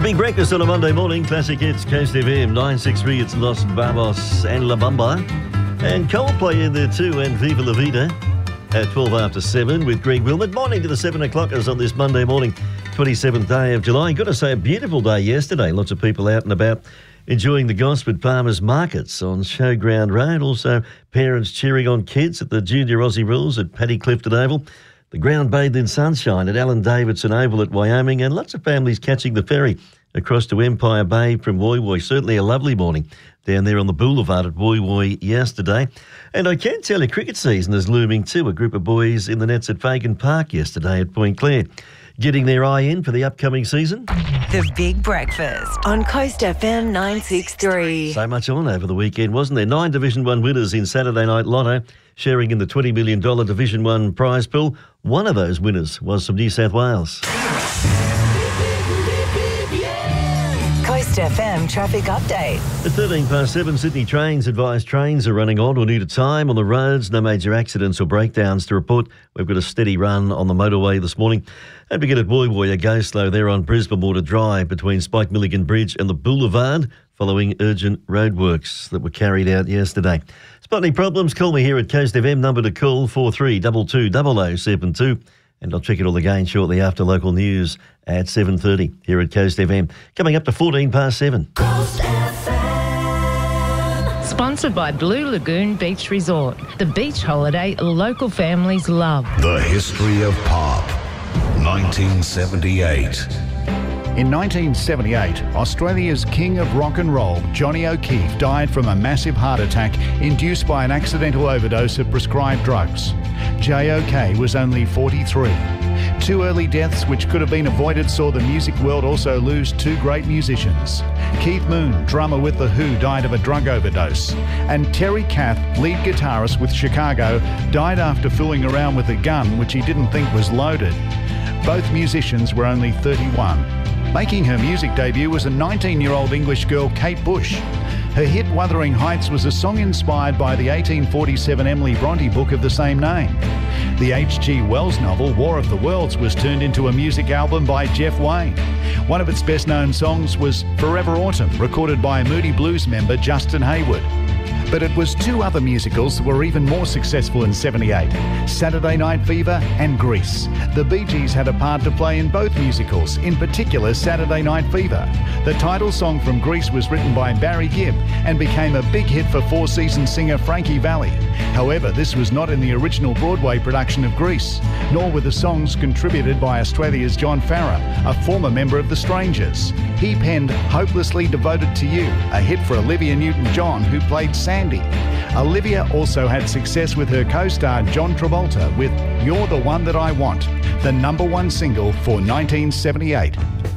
Big breakfast on a Monday morning. Classic hits, Coast FM, 963. It's Los Vamos and La Bamba. And Coldplay in there too, and Viva La Vida at 12 after 7 with Greg Wilmot. Morning to the 7 o'clockers on this Monday morning, 27th day of July. Got to say, a beautiful day yesterday. Lots of people out and about enjoying the Gosford Farmers Markets on Showground Road. Also, parents cheering on kids at the Junior Aussie Rules at Paddy Clifton Oval. The ground bathed in sunshine at Alan Davidson Oval at Wyoming, and lots of families catching the ferry across to Empire Bay from Woy Woy. Certainly a lovely morning down there on the boulevard at Woy Woy yesterday. And I can tell you cricket season is looming too. A group of boys in the nets at Fagan Park yesterday at Point Clare, getting their eye in for the upcoming season. The Big Breakfast on Coast FM 963. So much on over the weekend, wasn't there? 9 Division 1 winners in Saturday Night Lotto, sharing in the $20 million Division 1 prize pool. One of those winners was from New South Wales. Coast FM traffic update. At 13 past 7, Sydney Trains advise trains are running on or new to time on the roads. No major accidents or breakdowns to report. We've got a steady run on the motorway this morning. Don't forget at Woy Woy, a go slow there on Brisbane Water Drive between Spike Milligan Bridge and the Boulevard following urgent roadworks that were carried out yesterday. Spot any problems? Call me here at Coast FM. Number to call 4322 0072. And I'll check it all again shortly after local news at 7:30 here at Coast FM. Coming up to 14 past 7. Coast FM. Sponsored by Blue Lagoon Beach Resort, the beach holiday local families love. The history of pop, 1978. In 1978, Australia's king of rock and roll, Johnny O'Keefe, died from a massive heart attack induced by an accidental overdose of prescribed drugs. J.O.K. was only 43. 2 early deaths which could have been avoided saw the music world also lose 2 great musicians. Keith Moon, drummer with The Who, died of a drug overdose. And Terry Kath, lead guitarist with Chicago, died after fooling around with a gun which he didn't think was loaded. Both musicians were only 31. Making her music debut was a 19-year-old English girl, Kate Bush. Her hit Wuthering Heights was a song inspired by the 1847 Emily Bronte book of the same name. The H.G. Wells novel War of the Worlds was turned into a music album by Jeff Wayne. One of its best-known songs was Forever Autumn, recorded by Moody Blues member Justin Hayward. But it was 2 other musicals that were even more successful in 78, Saturday Night Fever and Grease. The Bee Gees had a part to play in both musicals, in particular Saturday Night Fever. The title song from Grease was written by Barry Gibb and became a big hit for Four Seasons singer Frankie Valli. However, this was not in the original Broadway production of Grease, nor were the songs contributed by Australia's John Farrar, a former member of the Strangers. He penned Hopelessly Devoted to You, a hit for Olivia Newton-John, who played Sandy. Olivia also had success with her co-star John Travolta with You're the One That I Want, the #1 single for 1978.